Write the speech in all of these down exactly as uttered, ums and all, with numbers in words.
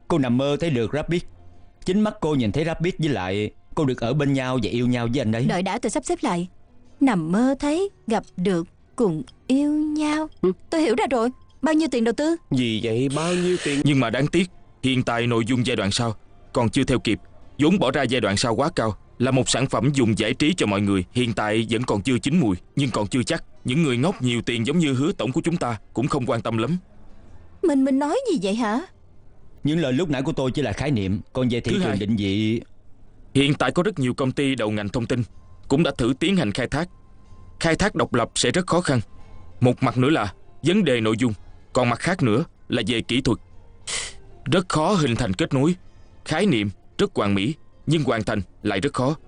Cô nằm mơ thấy được Rabbit. Chính mắt cô nhìn thấy Rabbit, với lại cô được ở bên nhau và yêu nhau với anh ấy. Đợi đã, tôi sắp xếp lại. Nằm mơ thấy, gặp được, cùng yêu nhau. ừ. Tôi hiểu ra rồi. Bao nhiêu tiền đầu tư? Gì vậy, bao nhiêu tiền? Nhưng mà đáng tiếc, hiện tại nội dung giai đoạn sau còn chưa theo kịp. Vốn bỏ ra giai đoạn sau quá cao. Là một sản phẩm dùng giải trí cho mọi người, hiện tại vẫn còn chưa chín mùi. Nhưng còn chưa chắc những người ngốc nhiều tiền giống như Hứa tổng của chúng ta cũng không quan tâm lắm. Mình mình nói gì vậy hả? Những lời lúc nãy của tôi chỉ là khái niệm. Còn về thị Thứ trường hai, định vị, hiện tại có rất nhiều công ty đầu ngành thông tin cũng đã thử tiến hành khai thác. Khai thác độc lập sẽ rất khó khăn. Một mặt nữa là vấn đề nội dung, còn mặt khác nữa là về kỹ thuật. Rất khó hình thành kết nối. Khái niệm rất hoàn mỹ, nhưng hoàn thành lại rất khó.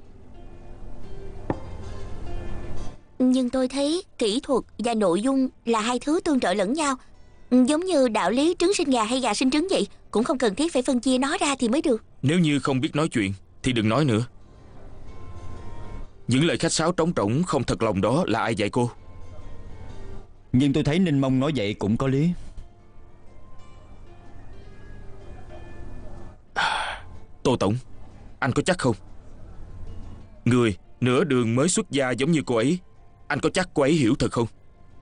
Nhưng tôi thấy kỹ thuật và nội dung là hai thứ tương trợ lẫn nhau. Giống như đạo lý trứng sinh gà hay gà sinh trứng vậy. Cũng không cần thiết phải phân chia nó ra thì mới được. Nếu như không biết nói chuyện thì đừng nói nữa. Những lời khách sáo trống trỗng không thật lòng đó là ai dạy cô? nhưng tôi thấy Ninh Mông nói vậy cũng có lý. Tô tổng, anh có chắc không? Người nửa đường mới xuất gia giống như cô ấy, anh có chắc cô ấy hiểu thật không?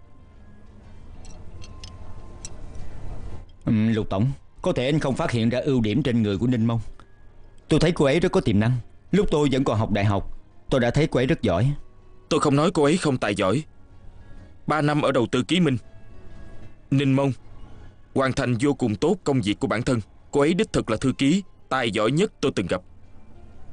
ừ, Lục tổng, có thể anh không phát hiện ra ưu điểm trên người của Ninh Mông. Tôi thấy cô ấy rất có tiềm năng. Lúc tôi vẫn còn học đại học, tôi đã thấy cô ấy rất giỏi. Tôi không nói cô ấy không tài giỏi. Ba năm ở đầu tư ký minh, Ninh Mông hoàn thành vô cùng tốt công việc của bản thân. Cô ấy đích thực là thư ký tài giỏi nhất tôi từng gặp.